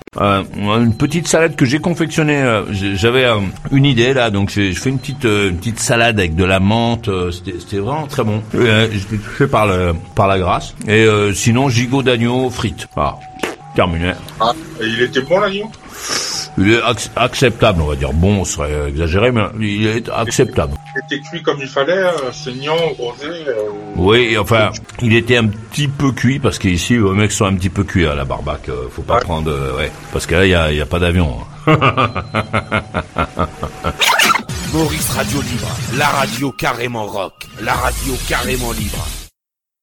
Une petite salade que j'ai confectionnée. J'avais une idée là, donc je fais une petite salade avec de la menthe. C'était vraiment très bon. J'étais touché par la grâce. Et sinon gigot d'agneau frites. Voilà, terminé. Ah, et il était bon l'agneau? Il est acceptable, on va dire. Bon, ce serait exagéré, mais il est acceptable. Il était cuit comme il fallait, saignant, rosé. Oui, enfin, il était un petit peu cuit parce qu'ici, les mecs sont un petit peu cuits à la barbaque. Faut pas prendre, parce que là, il y a pas d'avion. Maurice Radio Libre, la radio carrément rock, la radio carrément libre.